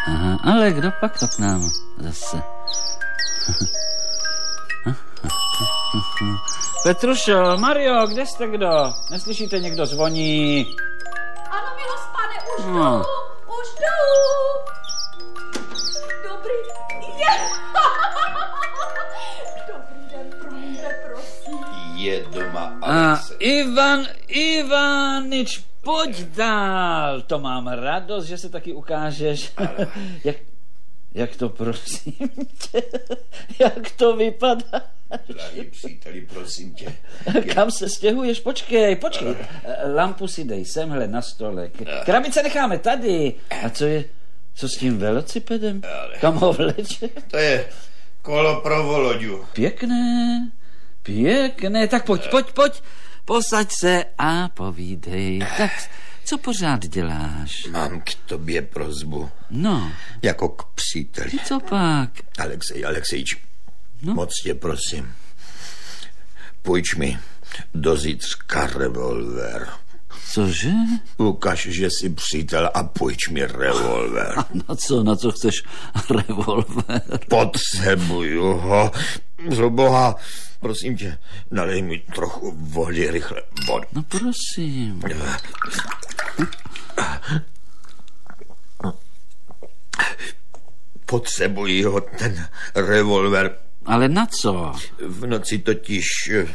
Aha, ale kdo pak to k nám zase? Petrušo, Mario, kde jste kdo? Neslyšíte, někdo zvoní? Ano, milost pane, už jdu, už jdu. Dobrý, Dobrý den, promiňte, prosím. Je doma Alexej. Ivanič, pojď dál. To mám radost, že se taky ukážeš. Jak to, prosím tě, jak to vypadá? Drahý příteli, prosím tě. Kam se stěhuješ? Počkej. Lampu si dej semhle na stolek. Krabice necháme tady. A co s tím velocipedem? Kam ho vleče? To je kolo pro Voloďu. Pěkné. Tak pojď. Posaď se a povídej. Tak, co pořád děláš? Mám k tobě prosbu. No. Jako k příteli. Co pak? Alexejč, no? Moc tě prosím. Půjč mi do zítřka revolver. Cože? Ukaž, že jsi přítel a půjč mi revolver. Na co chceš revolver? Potřebuju ho. Pro boha, prosím tě, nalej mi trochu vody, rychle vodu. No prosím. Potřebuji ho, ten revolver. Ale na co? V noci totiž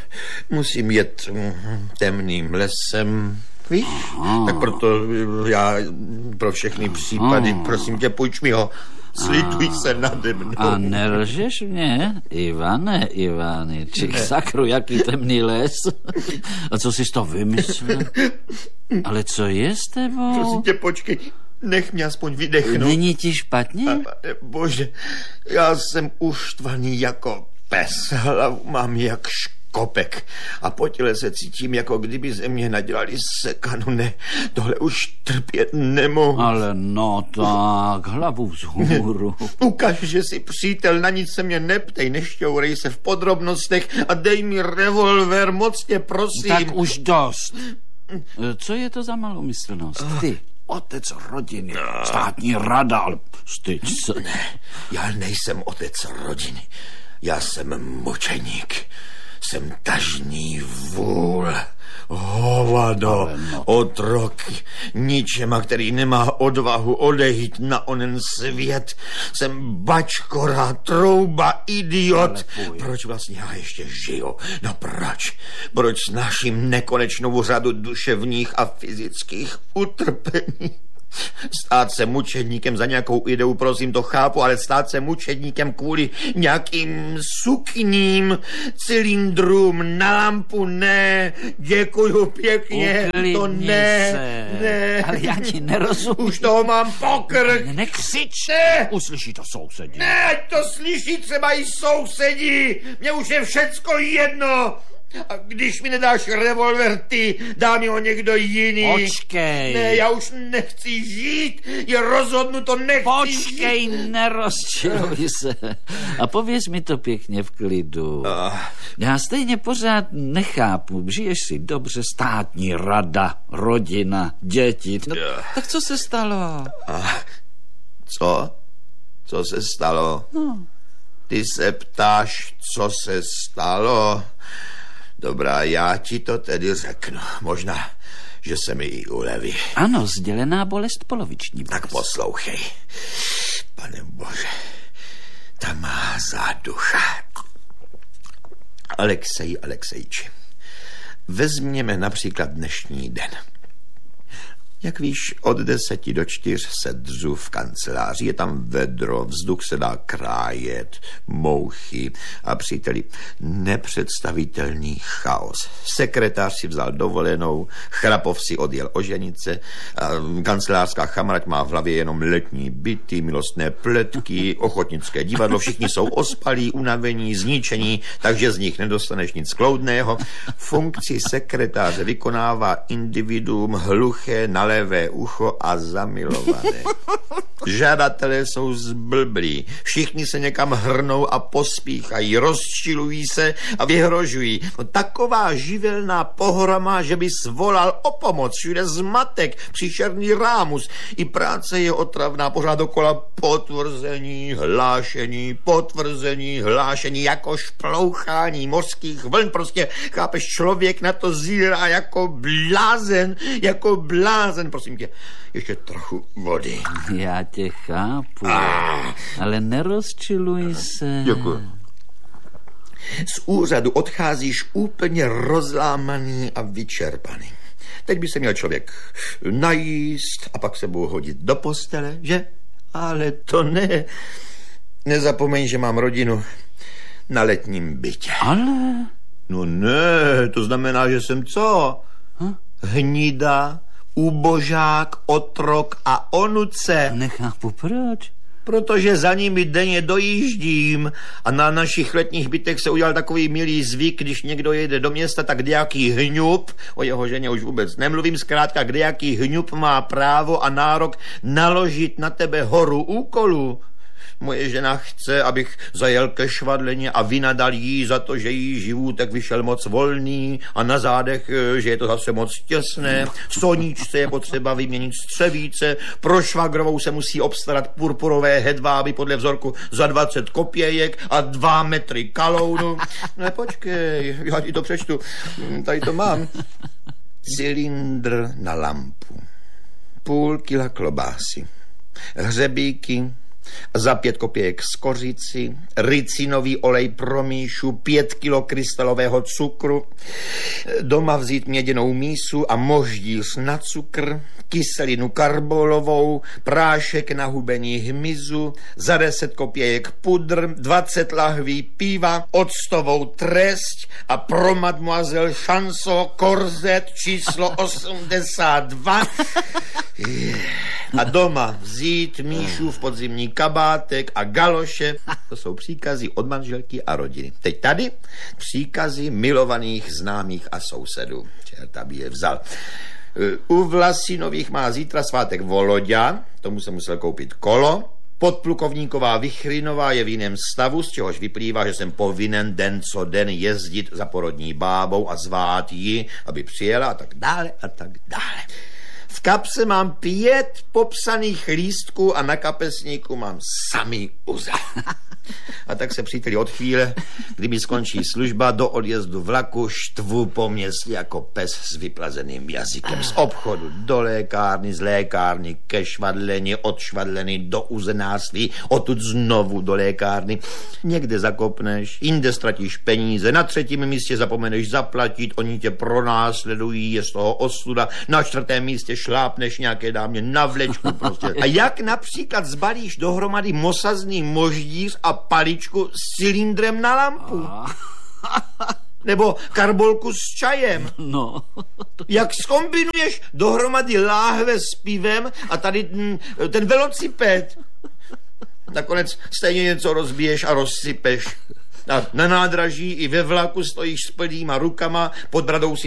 musím jet temným lesem. Víš? Tak proto já pro všechny případy, prosím tě, půjč mi ho. Slituj se nade mnou. A nelžeš mě, Ivane Ivaniči, sakru, jaký temný les. A co jsi to vymyslel? Ale co je s tebou? Prosím tě, počkej, nech mě aspoň vydechnout. Není ti špatně? Bože, já jsem uštvaný jako pes, hlavu mám jak škopek a po těle se cítím, jako kdyby ze mě nadělali sekanu. Ne, tohle už trpět nemohu. Ale no tak, hlavu vzhůru. Ukaž, že jsi přítel, na nic se mě neptej, nešťourej se v podrobnostech a dej mi revolver, moc tě prosím. Tak už dost. Co je to za malomyslnost? Ty, otec rodiny, státní rada, ale styď se. Ne, já nejsem otec rodiny, já jsem mučeník. Jsem tažný vůl, hovado, otrok, ničema, který nemá odvahu odejít na onen svět. Jsem bačkora, trouba, idiot. Proč vlastně já ještě žiju? No proč? Proč snáším nekonečnou řadu duševních a fyzických utrpení? Stát se mučedníkem za nějakou ideu, prosím, to chápu, ale stát se mučedníkem kvůli nějakým sukním cylindrům na lampu, ne, děkuju pěkně, uklidni to ne, se. Ne. Ale já ti nerozumím. Už toho mám pokrk. Nekřič, uslyší to sousedí. Ne, to slyší třeba i sousedí, mně už je všecko jedno. A když mi nedáš revolver ty, dá mi ho někdo jiný. Počkej. Ne, já už nechci žít, je rozhodnuto, nechci Počkej, žít. nerozčiluj se. A pověz mi to pěkně v klidu. Já stejně pořád nechápu. Žiješ si dobře, státní rada, rodina, děti. No, tak co se stalo? Co? Co se stalo? No. Ty se ptáš, co se stalo? Dobrá, já ti to tedy řeknu. Možná, že se mi i uleví. Ano, sdělená bolest poloviční. Tak poslouchej. Pane Bože, ta má záducha. Alexejči, vezměme například dnešní den. Jak víš, od 10 do 4 se dřu v kanceláři, je tam vedro, vzduch se dá krájet, mouchy a příteli, nepředstavitelný chaos. Sekretář si vzal dovolenou, Chrapov si odjel oženit se, kancelářská chamrať má v hlavě jenom letní byty, milostné pletky, ochotnické divadlo, všichni jsou ospalí, unavení, zničení, takže z nich nedostaneš nic kloudného. Funkci sekretáře vykonává individuum hluché na levé ucho a zamilované. Žadatelé jsou zblblí. Všichni se někam hrnou a pospíchají, rozčilují se a vyhrožují. No, taková živelná pohroma, že by svolal o pomoc. Všude zmatek, příšerný rámus. I práce je otravná, pořád dokola potvrzení, hlášení, jako šplouchání mořských vln. Prostě, chápeš, člověk na to zírá jako blázen. Prosím tě, ještě trochu vody. Já tě chápu, ale nerozčiluj se. Děkuji. Z úřadu odcházíš úplně rozlámaný a vyčerpaný. Teď by se měl člověk najíst a pak se budou hodit do postele, že? Ale to ne. Nezapomeň, že mám rodinu na letním bytě. Ale? No ne, to znamená, že jsem co? Hnida, ubožák, otrok a onuce. Nechápu proč. Protože za nimi denně dojíždím a na našich letních bytech se udělal takový milý zvyk, když někdo jede do města, tak kdejaký hňup, o jeho ženě už vůbec nemluvím, zkrátka kdejaký hňup má právo a nárok naložit na tebe horu úkolů. Moje žena chce, abych zajel ke švadleně a vynadal jí za to, že jí živůtek vyšel moc volný a na zádech, že je to zase moc těsné. Soníčce je potřeba vyměnit střevíce, pro švagrovou se musí obstarat purpurové hedváby podle vzorku za 20 kopějek a 2 metry kalounu. Ne, počkej, já ti to přečtu. Tady to mám. Cylindr na lampu, 0,5 kila klobásy, hřebíky, za 5 kopějek skořici, ricinový olej pro Míšu, 5 kilo krystalového cukru, doma vzít měděnou mísu a moždíř na cukr, kyselinu karbolovou, prášek na hubení hmyzu, za 10 kopějek pudr, 20 lahví piva, octovou trest a pro mademoiselle Chanson korzet číslo 82. A doma vzít Míšu v podzimní kabátek a galoše. To jsou příkazy od manželky a rodiny. Teď tady příkazy milovaných známých a sousedů. Čerta by je vzal. U Vlasinových má zítra svátek Voloďa, tomu se musel koupit kolo. Podplukovníková Vichrinová je v jiném stavu, z čehož vyplývá, že jsem povinen den co den jezdit za porodní bábou a zvát ji, aby přijela a tak dále a tak dále. V kapse mám 5 popsaných lístků a na kapesníku mám samý uzel. A tak se, příteli, od chvíle, kdyby skončí služba, do odjezdu vlaku štvu po městě jako pes s vyplazeným jazykem. Z obchodu do lékárny, z lékárny ke švadleni, od švadleny do uzenářství, odtud znovu do lékárny. Někde zakopneš, jinde ztratíš peníze, na 3. místě zapomeneš zaplatit, oni tě pronásledují, je z toho ostuda, na 4. místě šlápneš nějaké dámě na vlečku prostě. A jak například zbalíš dohromady mosazný moždíř a paličku s cylindrem na lampu? Nebo karbolku s čajem? No. Jak zkombinuješ dohromady láhve s pivem a tady ten velociped? Nakonec stejně něco rozbiješ a rozsypeš. A na nádraží i ve vlaku stojíš s plnýma rukama, pod bradou si